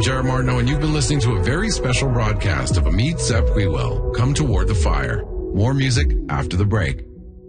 I'm Jared Martineau, and you've been listening to a very special broadcast of Amit Sepp Huiwel, Come Toward the Fire. More music after the break.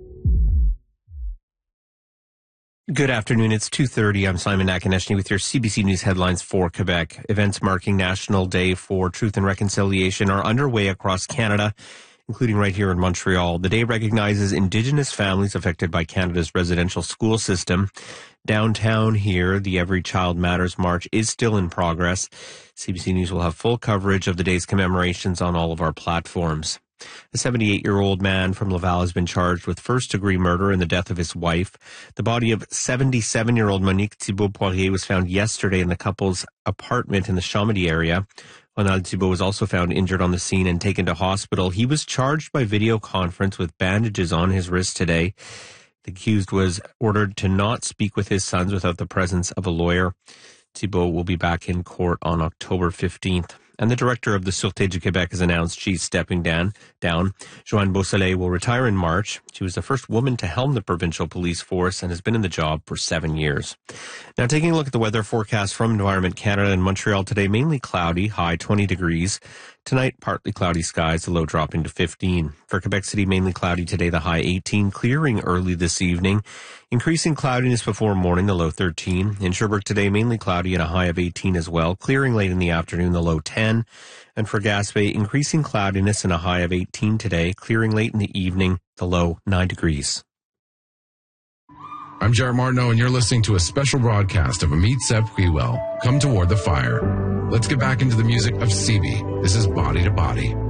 Good afternoon. It's 2:30. I'm Simon Nakonechny with your CBC News headlines for Quebec. Events marking National Day for Truth and Reconciliation are underway across Canada, including right here in Montreal. The day recognizes Indigenous families affected by Canada's residential school system. Downtown here, the Every Child Matters March is still in progress. CBC News will have full coverage of the day's commemorations on all of our platforms. A 78-year-old man from Laval has been charged with first-degree murder in the death of his wife. The body of 77-year-old Monique Thibault-Poirier was found yesterday in the couple's apartment in the Chomedy area. Ronald Thibault was also found injured on the scene and taken to hospital. He was charged by video conference with bandages on his wrist today. The accused was ordered to not speak with his sons without the presence of a lawyer. Thibault will be back in court on October 15th. And the director of the Sûreté du Québec has announced she's stepping down. Joanne Beausoleil will retire in March. She was the first woman to helm the provincial police force and has been in the job for 7 years. Now, taking a look at the weather forecast from Environment Canada in Montreal today, mainly cloudy, high 20 degrees. Tonight, partly cloudy skies, the low dropping to 15. For Quebec City, mainly cloudy today, the high 18, clearing early this evening. Increasing cloudiness before morning, the low 13. In Sherbrooke today, mainly cloudy and a high of 18 as well. Clearing late in the afternoon, the low 10. And for Gaspé, increasing cloudiness and a high of 18 today. Clearing late in the evening, the low 9 degrees. I'm Jared Martineau, and you're listening to a special broadcast of Amit Sepp Huiwel, Come Toward the Fire. Let's get back into the music of CB. This is Body to Body.